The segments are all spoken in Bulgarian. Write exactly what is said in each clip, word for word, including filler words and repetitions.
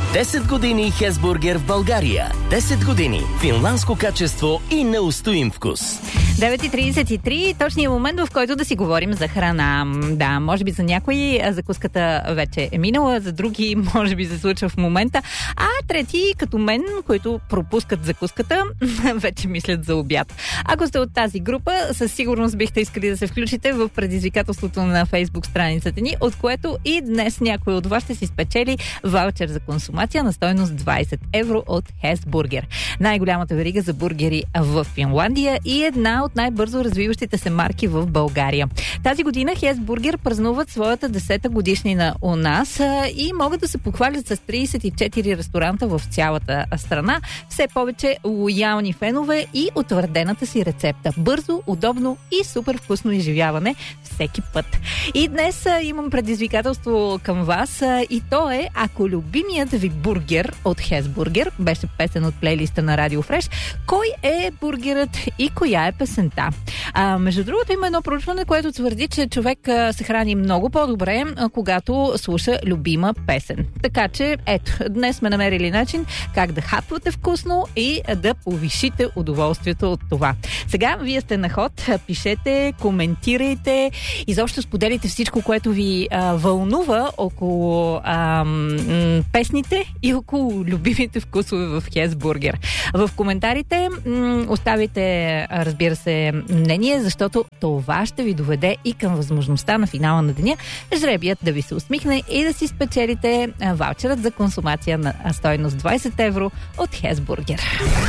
десет години Хесбургер в България. десет години финландско качество и неустоим вкус. девет и тридесет и три, точният момент, в който да си говорим за храна. Да, може би за някои закуската вече е минала, за други може би се случва в момента, а трети, като мен, които пропускат закуската, вече мислят за обяд. Ако сте от тази група, със сигурност бихте искали да се включите в предизвикателството на Фейсбук страницата ни, от което и днес някой от вас ще си спечели ваучер за консумация на стойност двайсет евро от Хесбургер. Най-голямата верига за бургери в Финландия и една от най-бързо развиващите се марки в България. Тази година Хесбургер празнуват своята десета годишнина у нас и могат да се похвалят с тридесет и четири ресторанта в цялата страна, все повече лоялни фенове и утвърдената си рецепта. Бързо, удобно и супер вкусно изживяване всеки път. И днес имам предизвикателство към вас и то е, ако любимият ви бургер от Хесбургер беше песен от плейлиста на Радио Фреш, кой е бургерът и коя е песента? А, между другото има едно проучване, което твърди, че човек а, се храни много по-добре, а, когато слуша любима песен. Така че, ето, днес сме намерили начин как да хапвате вкусно и да повишите удоволствието от това. Сега вие сте на ход, пишете, коментирайте, изобщо споделите всичко, което ви а, вълнува около а, м- песните и около любимите вкусове в Хесбургер. В коментарите м- оставите, разбира се, мнение, защото това ще ви доведе и към възможността на финала на деня жребият да ви се усмихне и да си спечелите ваучерът за консумация на стойност двайсет евро от Хесбургер.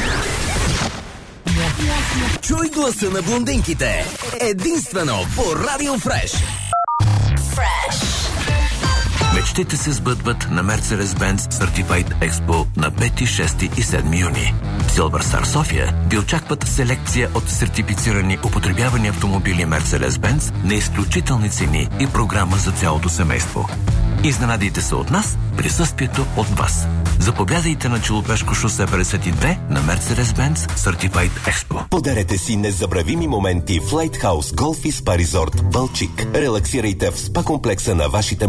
Чуй гласа на блондинките единствено по Радио Фреш. Фреш. Мечтите се сбъдват на Mercedes-Benz Certified Expo на пети, шести и седми юни. Silver Star София ви очакват селекция от сертифицирани употребявани автомобили Mercedes-Benz на изключителни цени и програма за цялото семейство. Изненадайте се от нас, присъствието от вас. Заповядайте на Челопешко шосе петдесет и две на Mercedes-Benz Certified Expo. Подарете си незабравими моменти в Lighthouse Golf и Spa Resort Балчик. Релаксирайте в спа комплекса на вашите